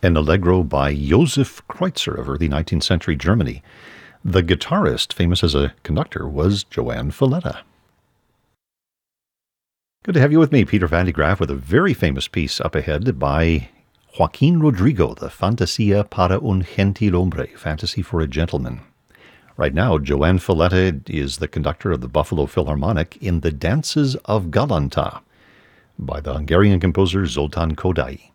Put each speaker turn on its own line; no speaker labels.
an allegro by Josef Kreutzer of early 19th century Germany. The guitarist, famous as a conductor, was Joan Falletta. Good to have you with me, Peter Van de Graaff, with a very famous piece up ahead by Joaquin Rodrigo, the Fantasia para un Gentilhombre, Fantasy for a Gentleman. Right now, Joan Falletta is the conductor of the Buffalo Philharmonic in The Dances of Galanta by the Hungarian composer Zoltán Kodály.